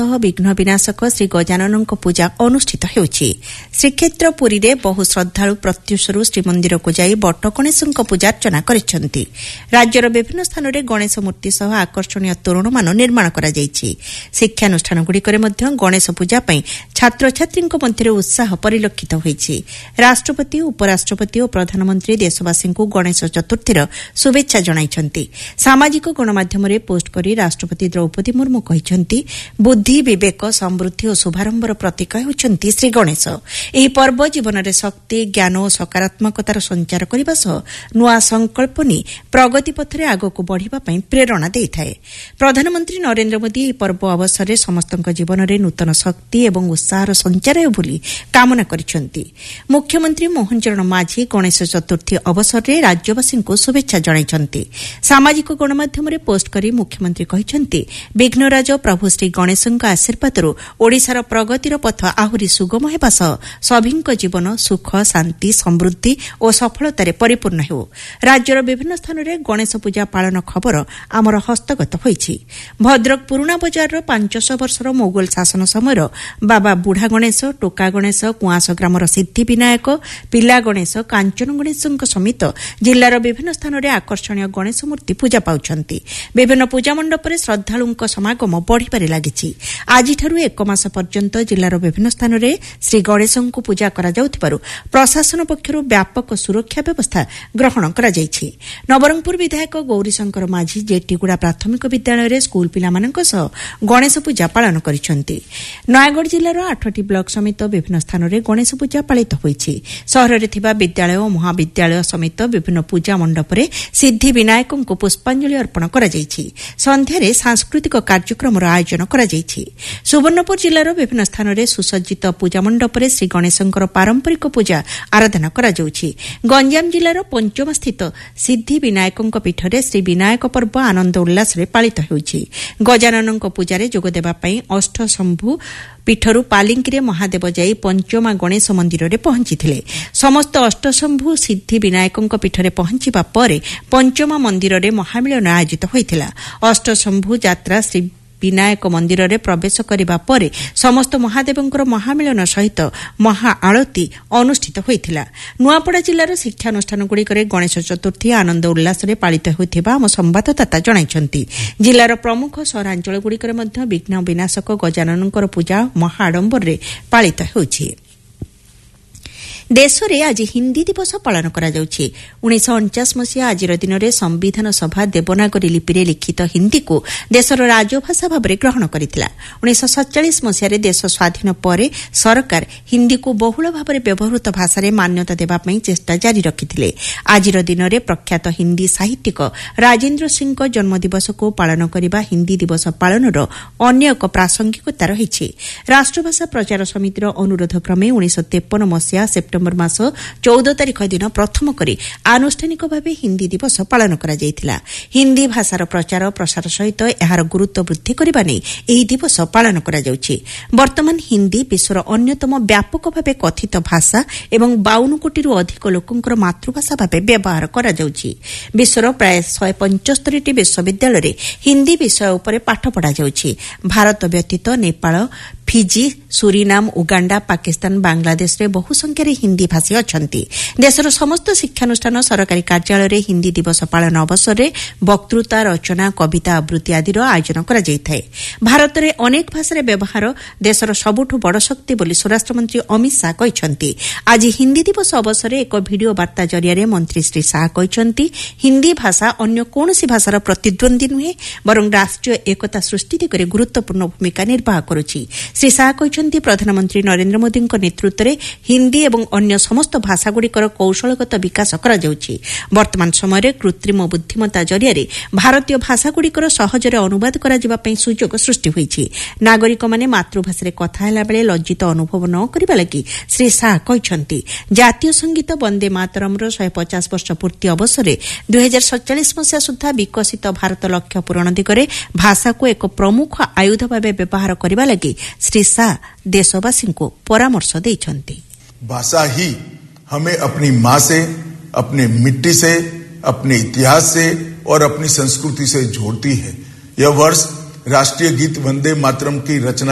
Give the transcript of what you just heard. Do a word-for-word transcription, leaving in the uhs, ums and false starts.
सह विघ्न विनाशक श्री गजानन पूजा अनुष्ठित होउछि। श्रीक्षेत्र पुरी रे बहु श्रद्धालु प्रत्युषरू श्रीमंदिर को जाई बट गणेश पूजार्चना करिसेंति। राज्यर विभिन्न स्थान में गणेश मूर्ति सह आकर्षणीय तोरणमान निर्माण करा जायछि। शिक्षानुष्ठानगुड़िकरे मध्य गणेश पूजा पई छात्र छात्रींक मध्य उत्साह परिलक्षित होइछि। राष्ट्रपति उपराष्ट्रपति और प्रधानमंत्री देशवासी को गणेश चतुर्थीर शुभेच्छा जणाइछन्ति। सामाजिक गणमाध्यम रे पोस्ट करी राष्ट्रपति द्रौपदी मुर्मू कहिछन्ति, बुद्धि विवेक समृद्धि और शुभारंभर प्रतीक हेउछन्ति श्री गणेश। एही पर्व जीवन में शक्ति ज्ञान और सकारात्मकतार संचार करबा सह नुआ संकल्प नि प्रगति पथरे आगको बढ़िबा पई प्रेरणा देइथाय। प्रधानमंत्री नरेंद्र मोदी एही पर्व अवसर में समस्तक जीवन में नूतन शक्ति एवं उत्साहर संचार हेउ बोली कामना करिछन्ति। मुख्यमंत्री मोहन चरण माझी गणेश चतुर्थी अवसर में राज्यवासी को शुभेच्छा जणाइछन्ति। सामाजिक गणमाध्यम रे पोस्ट करी मुख्यमंत्री कहिछन्ति, विघ्नराज प्रभु श्री गणेशଙ୍କ आशीर्वादରୁ ओडिशार प्रगतिर पथ आहुरी सुगम हेबा सह सभिंक जीवन सुख शांति समृद्धि और सफलतारे परिपूर्ण हेउ। राज्यर विभिन्न स्थान में गणेश पूजा पालन खबर आमर हस्तगत होइछि। भद्रक पुराणा बजार पांचश वर्षर मोगल शासन समय बाबा बुढ़ा गणेश, टोका गणेश, कुआस ग्रामर सिद्धि विनायक, पिला गणेश, कांचन गणेश समेत जिलार विभिन्न स्थान में आकर्षणीय गणेश मूर्ति पूजा पाउछन्ति। विभिन्न पूजा मंडप में श्रद्धालुंक समागम बढ़िबारे लागिछि। आजिठारु एक मास पर्यंत जिलार विभिन्न स्थान में श्री गणेशଙ୍କୁ पूजा करा जाउथिबारु प्रशासन पक्षरु व्यापक सुरक्षा व्यवस्था ग्रहण करा जायछि। नवरंगपुर विधायक गौरीशंकर माझी जेटीगुड़ा प्राथमिक विद्यालय रे स्कूल पिलामानंक सह गणेश पूजा पालन करिसेंति। नयागढ़ जिलार आठटी ब्लॉक समेत विभिन्न स्थान में गणेश पूजा पालित होइछि। सहर रे थिबा विद्यालय और महाविद्यालय समेत विभिन्न पूजा मंडप रे सिद्धि विनायकଙ୍କୁ पुष्पांजलि अर्पण करा जायछि। संध्यारे सांस्कृतिक कार्यक्रम आयोजन करा जायछि। सुवर्णपुर जिलार विभिन्न स्थान में सुसज्जित पूजा मंडप रे श्री गणेशଙ୍କର पारंपरिक पूजा आराधना करा जाउछि। गंजाम जिलार पंचम स्थित सिद्धि विनायकଙ୍କ पीठरे श्री विनायक पर्व आनंद उल्लास रे पालित होउछि। गजाननଙ୍କ पूजारे जोग देबा पई अष्टशंभु पीठरू पालिंकी महादेव जाई पंचमा गणेश मंदिर में पहुंची। समस्त अष्टशंभु सिद्धि विनायक पीठरे पहुंचवा पर पंचमा मंदिर में महामिलन आयोजित होइथिला। अष्टशंभु यात्रा श्री विनायक मंदिर में प्रवेश करने पर समस्त महादेवंकर महामिलन सहित महाआरती अनुष्ठित होइथिला। नुआपड़ा जिलार शिक्षानुष्ठानगुड़िकरे गणेश चतुर्थी आनंद उल्लास रे पालित होइथिबा आम संवाददाता जणाइछन्ति। जिलार प्रमुख सहरांचलगुड़िकरे मध्य विघ्न विनाशक गजाननଙ୍କର पूजा महाआडंबर रे पालित होउछि। देश में आज हिंदी दिवस पालन करा जाउछि। उन्नीस अणचाश मसीहा आज दिन में संविधान सभा देवनागरी लिपि लिखित हिंदी को देशर राजभाषा भाव में ग्रहण करथिला। उन्नीस सैंतालीस मसीह देश स्वाधीन पर सरकार हिंदी को बहुल भाव में व्यवहृत भाषा रे मान्यता देबा पई चेष्टा जारी रखिथिले। आज दिन में प्रख्यात हिंदी साहित्यिक राजेन्द्र सिंह जन्मदिवस को पालन करने हिंदी दिवस पालनर अन्य एक प्रासंगिकता रही। राष्ट्रभाषा प्रचार समितिर अनुरोध क्रमे उन्नीस तेपन मसीहा सेप्टेम्बर मास चौदह तारिख दिन प्रथम करी आनुष्ठानिक भाव हिंदी दिवस पालन करा जायतिला। हिंदी भाषार प्रचार प्रसार सहित एहार गुरुत्व वृद्धि करबा नै एही दिवस पालन करा जाउछि। वर्तमान हिंदी विश्वर अन्यतम व्यापक भाव कथित भाषा एवं बावन कोटी अधिक लोकंकर मातृभाषा भाव व्यवहार करा जाउछि। विश्वर प्राय शहे पंचस्तरी टी विश्वविद्यालय रे हिंदी विषय उपर पाठ पढ़ा जाउछि। भारत व्यतीत Nepal, Fiji, Suriname, Uganda, Pakistan, Bangladesh रे बहु संख्यारे हिंदी भाषी अछंती। देशर समस्त शिक्षानुष्ठान सरकारी कार्यालय रे हिंदी दिवस पालन अवसर रे वक्तृता, रचना, कविता आवृत्ति आदिर आयोजन करा जायथाय। भारत रे अनेक भाषार व्यवहार देशर सबुठु बड़ शक्ति बोली स्वराष्ट्र मंत्री अमित शाह कहिसंती। आज हिंदी दिवस अवसर रे एक भिडियो वार्ता जरिया मंत्री श्री शाह कहिसंती, हिंदी भाषा अन्य कोनोसी भाषार प्रतिद्वंदी नुहे बरं राष्ट्रीय एकता सृष्टि दिगरे गुरुत्वपूर्ण भूमिका निर्वाह करुछि। श्री शाह कहिसंती, प्रधानमंत्री नरेंद्र मोदी नेतृत्व में हिंदी एवं अन्य समस्त भाषागुड़िकर कौशलगत विकास करा जाउछि। वर्तमान समय कृत्रिम बुद्धिमत्ता जरिया भारतीय भाषागुड़िकर सहजरे अनुवाद करा जिबा पई सुजोग सृष्टि होइछि। नागरिक माने मातृभाषा कथा हेला बेले लज्जित अनुभव न करिबा लागि श्री शाह कहिसंती। जातीय संगीत वंदे मातरमर शहे पचास वर्ष पूर्ति अवसर दुई हजार सैंतालीस मसीहा सुधा विकसित भारत लक्ष्य पूरण दिगरे भाषा को एक प्रमुख आयुध भाव व्यवहार करने लगी श्री शाह देशवासी को परामर्श देइछन्ति। भाषा ही हमें अपनी माँ से, अपने मिट्टी से, अपने इतिहास से और अपनी संस्कृति से जोड़ती है। यह वर्ष राष्ट्रीय गीत वंदे मातरम की रचना